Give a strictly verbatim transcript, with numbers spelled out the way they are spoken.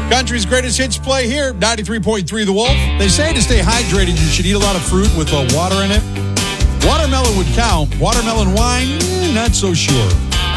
Country's greatest hits play here, ninety-three point three The Wolf. They say to stay hydrated, you should eat a lot of fruit with uh, water in it. Watermelon would count. Watermelon wine, eh, not so sure.